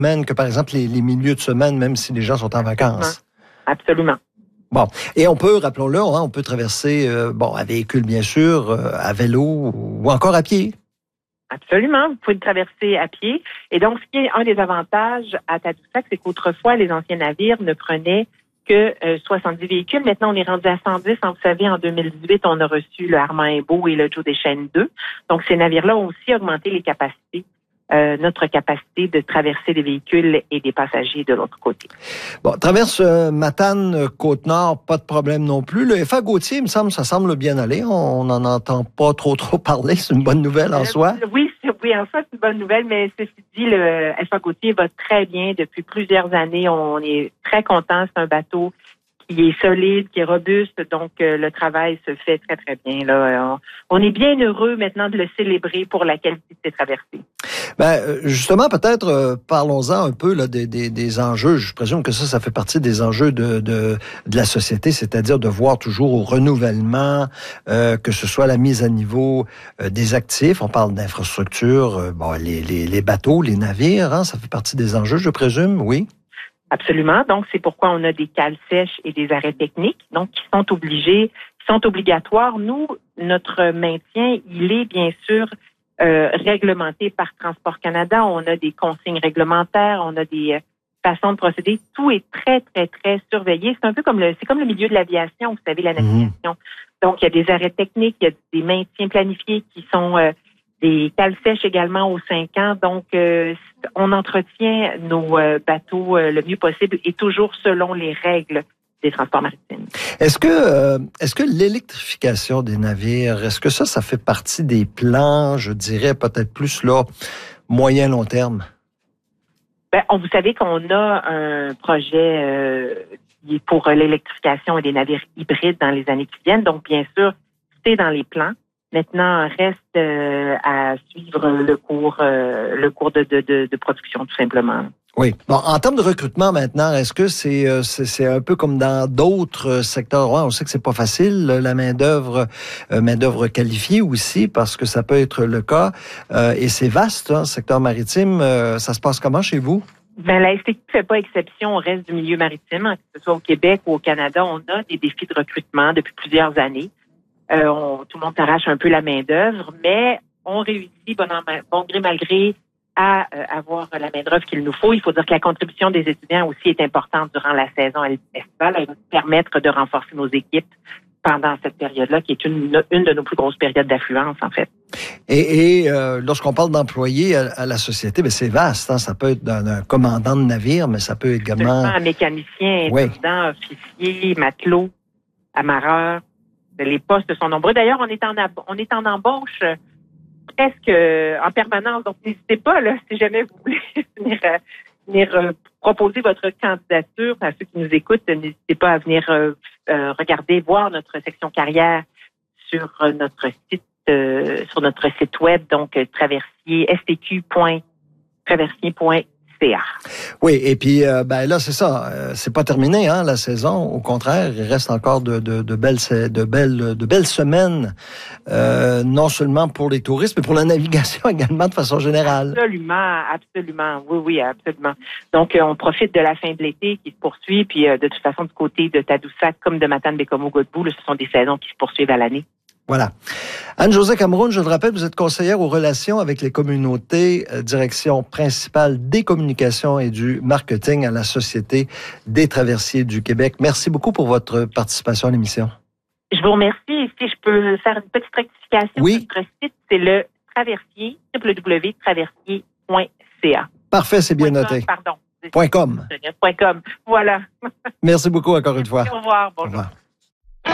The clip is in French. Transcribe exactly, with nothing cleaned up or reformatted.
semaine que, par exemple, les, les milieux de semaine, même si les gens sont en vacances. Absolument. Bon. Et on peut, rappelons-le, hein, on peut traverser, euh, bon, à véhicule, bien sûr, euh, à vélo ou encore à pied. Absolument. Vous pouvez le traverser à pied. Et donc, ce qui est un des avantages à Tadoussac, c'est qu'autrefois, les anciens navires ne prenaient que euh, soixante-dix véhicules. Maintenant, on est rendu à cent dix. Vous savez, en deux mille dix-huit, on a reçu le Armand Imbeau et le Joe Deschênes deux. Donc, ces navires-là ont aussi augmenté les capacités, euh, notre capacité de traverser des véhicules et des passagers de l'autre côté. Bon, traverse euh, Matane, Côte-Nord, pas de problème non plus. Le F A Gauthier, il me semble, ça semble bien aller. On n'en entend pas trop, trop parler. C'est une bonne nouvelle en euh, soi. Oui, oui, en soi, c'est une bonne nouvelle, mais ceci dit, le F A Gauthier va très bien depuis plusieurs années. On est très content. C'est un bateau qui est solide, qui est robuste, donc euh, le travail se fait très, très bien. Là. On, on est bien heureux maintenant de le célébrer pour la qualité de ses traversées. Ben, justement, peut-être, euh, parlons-en un peu là, des, des, des enjeux. Je présume que ça, ça fait partie des enjeux de, de, de la société, c'est-à-dire de voir toujours au renouvellement, euh, que ce soit la mise à niveau euh, des actifs. On parle d'infrastructures, euh, bon, les, les, les bateaux, les navires, hein, ça fait partie des enjeux, je présume, oui? Absolument. Donc, c'est pourquoi on a des cales sèches et des arrêts techniques, donc qui sont obligés, qui sont obligatoires. Nous, notre maintien, il est bien sûr euh, réglementé par Transport Canada. On a des consignes réglementaires, on a des euh, façons de procéder. Tout est très, très, très surveillé. C'est un peu comme le, c'est comme le milieu de l'aviation, vous savez, la navigation. Mmh. Donc, il y a des arrêts techniques, il y a des maintiens planifiés qui sont euh, des cales sèches également aux cinq ans. Donc, euh, on entretient nos euh, bateaux euh, le mieux possible et toujours selon les règles des transports maritimes. Est-ce que, euh, est-ce que l'électrification des navires, est-ce que ça, ça fait partie des plans, je dirais peut-être plus là, moyen long terme? Ben, on, vous savez qu'on a un projet euh, pour l'électrification des navires hybrides dans les années qui viennent. Donc, bien sûr, c'est dans les plans. Maintenant, reste euh, à suivre le cours, euh, le cours de, de, de, de production, tout simplement. Oui. Bon, en termes de recrutement maintenant, est-ce que c'est, euh, c'est, c'est un peu comme dans d'autres secteurs? Ouais, on sait que c'est pas facile, la main-d'œuvre, euh, main-d'œuvre qualifiée aussi, parce que ça peut être le cas. Euh, et c'est vaste, hein, secteur maritime. Euh, ça se passe comment chez vous? Ben, la S T Q ne fait pas exception au reste du milieu maritime, hein, que ce soit au Québec ou au Canada. On a des défis de recrutement depuis plusieurs années. Euh, on, tout le monde s'arrache un peu la main-d'œuvre, mais on réussit, bon, bon gré mal gré, à euh, avoir la main-d'œuvre qu'il nous faut. Il faut dire que la contribution des étudiants aussi est importante durant la saison estivale. Elle va nous permettre de renforcer nos équipes pendant cette période-là, qui est une, une de nos plus grosses périodes d'affluence, en fait. Et, et euh, lorsqu'on parle d'employés à, à la société, ben c'est vaste. Hein? Ça peut être un, un commandant de navire, mais ça peut également... Un mécanicien, oui. intendant, officier, matelot, amarreur. Les postes sont nombreux. D'ailleurs, on est en on est en embauche euh, presque euh, en permanence. Donc, n'hésitez pas, là, si jamais vous voulez venir, euh, venir euh, proposer votre candidature à ceux qui nous écoutent, n'hésitez pas à venir euh, euh, regarder, voir notre section carrière sur euh, notre site, euh, sur notre site web, donc euh, traversier, s t q point traversier point c a. Oui, et puis euh, ben là c'est ça, euh, c'est pas terminé hein la saison. Au contraire, il reste encore de, de, de belles de belles de belles semaines, euh, non seulement pour les touristes, mais pour la navigation également de façon générale. Absolument, absolument, oui, oui, absolument. Donc euh, on profite de la fin de l'été qui se poursuit, puis euh, de toute façon du côté de Tadoussac comme de Matane-Bécomo-Godbout, ce sont des saisons qui se poursuivent à l'année. Voilà. Anne-Josée Cameroun, je le rappelle, vous êtes conseillère aux relations avec les communautés, euh, direction principale des communications et du marketing à la Société des traversiers du Québec. Merci beaucoup pour votre participation à l'émission. Je vous remercie. Si je peux faire une petite rectification, oui. Notre site, c'est le traversier, w w w point traversier point c a. Parfait, c'est bien Point noté. Com, pardon. Point com. Point com. Voilà. Merci beaucoup encore une fois. Au revoir. Bonjour. Au revoir.